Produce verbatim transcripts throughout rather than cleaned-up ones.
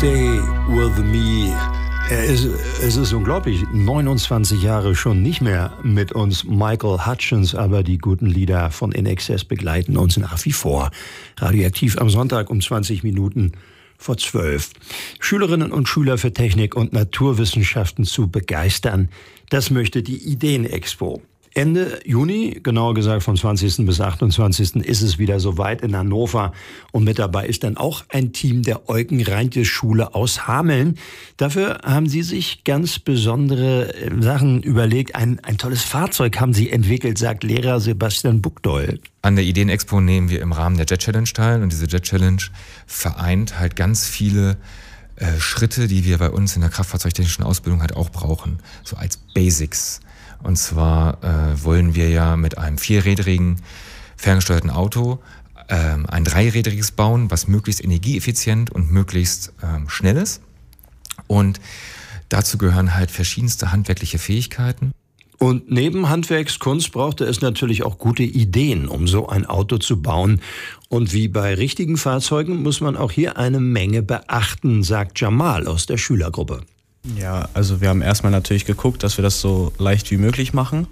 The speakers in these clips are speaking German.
Stay with me. Er ist, es ist unglaublich, neunundzwanzig Jahre schon nicht mehr mit uns Michael Hutchence, aber die guten Lieder von I N X S begleiten uns nach wie vor. Radioaktiv am Sonntag um zwanzig Minuten vor zwölf. Schülerinnen und Schüler für Technik und Naturwissenschaften zu begeistern, das möchte die Ideen-Expo. Ende Juni, genauer gesagt vom zwanzigsten bis achtundzwanzigsten ist es wieder soweit in Hannover. Und mit dabei ist dann auch ein Team der Eugen-Reintjes-Schule aus Hameln. Dafür haben sie sich ganz besondere Sachen überlegt. Ein, ein tolles Fahrzeug haben sie entwickelt, sagt Lehrer Sebastian Buckdoll. An der Ideen-Expo nehmen wir im Rahmen der Jet Challenge teil. Und diese Jet Challenge vereint halt ganz viele äh, Schritte, die wir bei uns in der kraftfahrzeugtechnischen Ausbildung halt auch brauchen. So als Basics. Und zwar äh, wollen wir ja mit einem vierrädrigen ferngesteuerten Auto ähm, ein dreirädriges bauen, was möglichst energieeffizient und möglichst ähm, schnell ist. Und dazu gehören halt verschiedenste handwerkliche Fähigkeiten. Und neben Handwerkskunst brauchte es natürlich auch gute Ideen, um so ein Auto zu bauen. Und wie bei richtigen Fahrzeugen muss man auch hier eine Menge beachten, sagt Jamal aus der Schülergruppe. Ja, also wir haben erstmal natürlich geguckt, dass wir das so leicht wie möglich machen.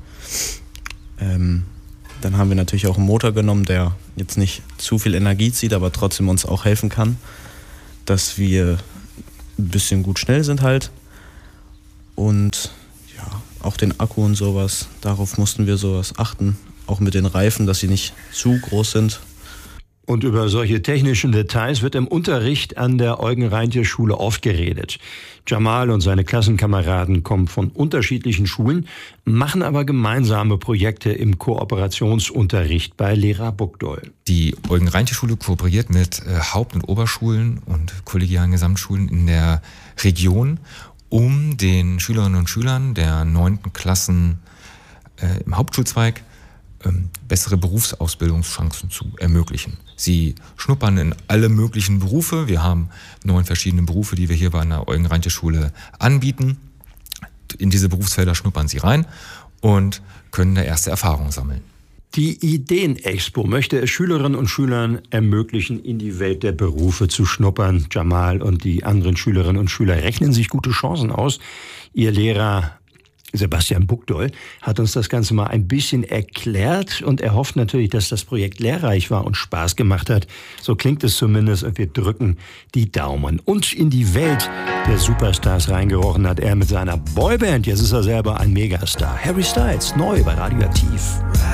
Ähm, dann haben wir natürlich auch einen Motor genommen, der jetzt nicht zu viel Energie zieht, aber trotzdem uns auch helfen kann, dass wir ein bisschen gut schnell sind halt. Und ja, auch den Akku und sowas, darauf mussten wir sowas achten. Auch mit den Reifen, dass sie nicht zu groß sind. Und über solche technischen Details wird im Unterricht an der Eugen-Reintjes-Schule oft geredet. Jamal und seine Klassenkameraden kommen von unterschiedlichen Schulen, machen aber gemeinsame Projekte im Kooperationsunterricht bei Lehrer Buckdoll. Die Eugen-Reintjes-Schule kooperiert mit äh, Haupt- und Oberschulen und kollegialen Gesamtschulen in der Region, um den Schülerinnen und Schülern der neunten Klassen äh, im Hauptschulzweig bessere Berufsausbildungschancen zu ermöglichen. Sie schnuppern in alle möglichen Berufe. Wir haben neun verschiedene Berufe, die wir hier bei einer Eugen-Reintjes-Schule anbieten. In diese Berufsfelder schnuppern sie rein und können da erste Erfahrungen sammeln. Die Ideen-Expo möchte es Schülerinnen und Schülern ermöglichen, in die Welt der Berufe zu schnuppern. Jamal und die anderen Schülerinnen und Schüler rechnen sich gute Chancen aus. Ihr Lehrer Sebastian Buckdoll hat uns das Ganze mal ein bisschen erklärt und er hofft natürlich, dass das Projekt lehrreich war und Spaß gemacht hat. So klingt es zumindest und wir drücken die Daumen. Und in die Welt der Superstars reingerochen hat er mit seiner Boyband. Jetzt ist er selber ein Megastar. Harry Styles, neu bei Radioaktiv.